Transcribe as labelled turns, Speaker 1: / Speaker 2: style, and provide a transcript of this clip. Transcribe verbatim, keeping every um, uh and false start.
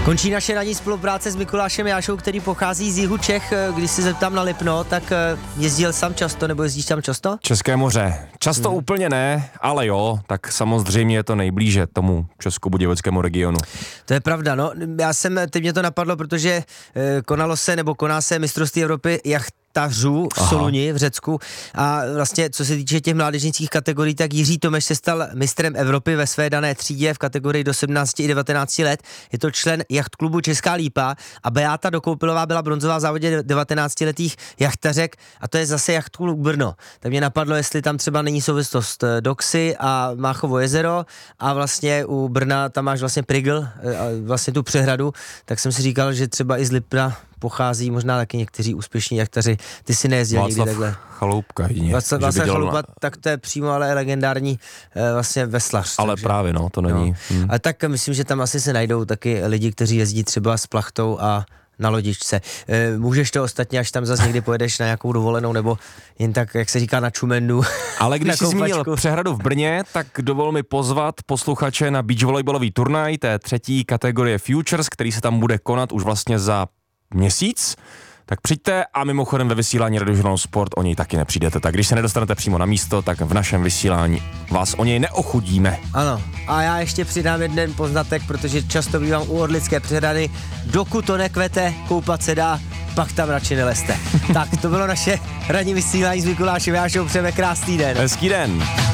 Speaker 1: Končí naše ranní spolupráce s Mikulášem Jášou, který pochází z jihu Čech. Když se zeptám na Lipno, tak jezdil sám často, nebo jezdíš tam často?
Speaker 2: České moře. Často hmm. úplně ne, ale jo, tak samozřejmě je to nejblíže tomu českobudějovickému regionu.
Speaker 1: To je pravda, no. Já jsem, teď mě to napadlo, protože konalo se, nebo koná se mistrovství Evropy jacht tařů v Soluni v Řecku a vlastně co se týče těch mládežnických kategorií, tak Jiří Tomeš se stal mistrem Evropy ve své dané třídě v kategorii do sedmnácti i devatenácti let. Je to člen jachtklubu Česká Lípa a Beáta Dokoupilová byla bronzová v závodě devatenáctiletých jachtařek a to je zase jachtklub Brno. Tak mě napadlo, jestli tam třeba není souvislost Doxy a Máchovo jezero a vlastně u Brna tam máš vlastně Prigl, vlastně tu přehradu, tak jsem si říkal, že třeba i z Lipna pochází možná taky někteří úspěšní jachtaři. Ty si nejezdil
Speaker 2: Václav
Speaker 1: nikdy takhle.
Speaker 2: Chaloupka jině.
Speaker 1: Václav, Václav Chaloupa, na... tak to je přímo ale legendární e, vlastně veslař.
Speaker 2: Ale takže, právě no, to není.
Speaker 1: No. Hmm. Ale tak myslím, že tam asi se najdou taky lidi, kteří jezdí třeba s plachtou a na lodičce. E, můžeš to ostatně, až tam zase někdy pojedeš na nějakou dovolenou, nebo jen tak, jak se říká, na čumendu.
Speaker 2: Ale když jsi zmínil přehradu v Brně, tak dovol mi pozvat posluchače na beach volejbalový turnaj té třetí kategorie Futures, který se tam bude konat už vlastně za měsíc, tak přijďte a mimochodem ve vysílání Radiožurnálu Sport o něj taky nepřijdete. Tak když se nedostanete přímo na místo, tak v našem vysílání vás o něj neochudíme.
Speaker 1: Ano, a já ještě přidám jeden poznatek, protože často bývám u Orlické přehrady, dokud to nekvete, koupat se dá, pak tam radši nelezte. Tak to bylo naše ranní vysílání s Mikulášem Jášou, přejeme krásný den.
Speaker 2: Hezký den.